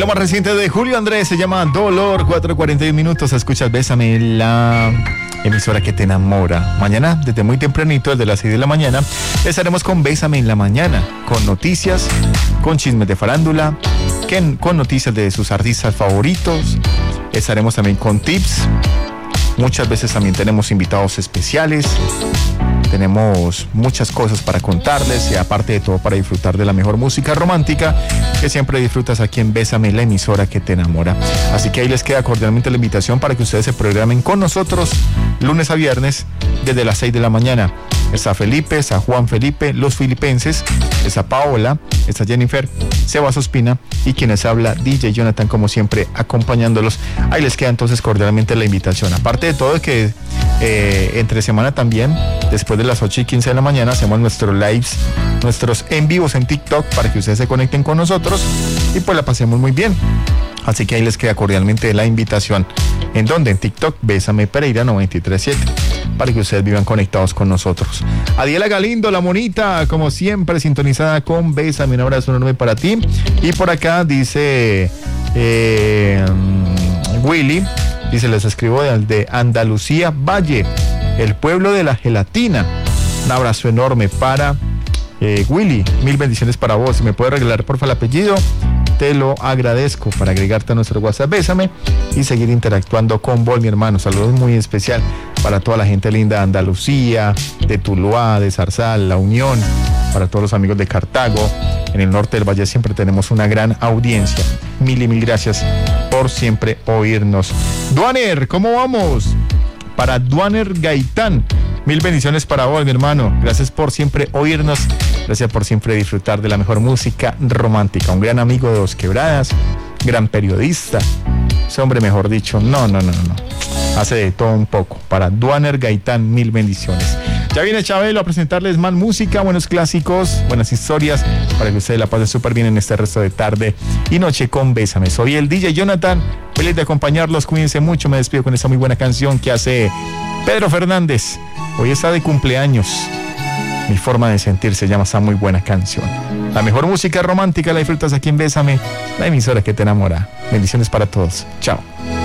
lo más reciente de Julio Andrés se llama Dolor, 4:41 minutos. Escuchas Bésame, la emisora que te enamora. Mañana, desde muy tempranito, desde las 6 de la mañana, estaremos con Bésame en la mañana, con noticias, con chismes de farándula, con noticias de sus artistas favoritos. Estaremos también con tips. Muchas veces también tenemos invitados especiales. Tenemos muchas cosas para contarles y aparte de todo para disfrutar de la mejor música romántica que siempre disfrutas aquí en Bésame, la emisora que te enamora. Así que ahí les queda cordialmente la invitación para que ustedes se programen con nosotros lunes a viernes desde las 6 de la mañana. Está Felipe, está Juan Felipe, los filipenses, está Paola, está Jennifer, Sebas Ospina y quienes habla DJ Jonathan, como siempre acompañándolos. Ahí les queda entonces cordialmente la invitación. Aparte de todo, que entre semana también, después de las 8:15 de la mañana, hacemos nuestros lives, nuestros en vivos en TikTok para que ustedes se conecten con nosotros y pues la pasemos muy bien. Así que ahí les queda cordialmente la invitación. ¿En dónde? En TikTok, Bésame Pereira 937, para que ustedes vivan conectados con nosotros. Adiela Galindo, la monita, como siempre, sintonizada con Bésame. Un abrazo enorme para ti. Y por acá dice Willy, dice, les escribo de Andalucía Valle, el pueblo de la gelatina. Un abrazo enorme para Willy, mil bendiciones para vos. Si me puedes regalar porfa el apellido, te lo agradezco, para agregarte a nuestro WhatsApp Bésame y seguir interactuando con vos, mi hermano. Saludos muy especial para toda la gente linda de Andalucía, de Tuluá, de Zarzal, La Unión, para todos los amigos de Cartago. En el norte del Valle siempre tenemos una gran audiencia. Mil y mil gracias por siempre oírnos. Duaner, ¿cómo vamos? Para Duaner Gaitán, mil bendiciones para vos, mi hermano. Gracias por siempre oírnos. Gracias por siempre disfrutar de la mejor música romántica. Un gran amigo de Dos Quebradas, gran periodista. Ese hombre, mejor dicho, no. Hace de todo un poco. Para Duaner Gaitán, mil bendiciones. Ya viene Chabelo a presentarles más música, buenos clásicos, buenas historias, para que ustedes la pasen súper bien en este resto de tarde y noche con Bésame. Soy el DJ Jonathan, feliz de acompañarlos, cuídense mucho. Me despido con esta muy buena canción que hace Pedro Fernández. Hoy está de cumpleaños. Mi forma de sentir se llama esa muy buena canción. La mejor música romántica la disfrutas aquí en Bésame, la emisora que te enamora. Bendiciones para todos. Chao.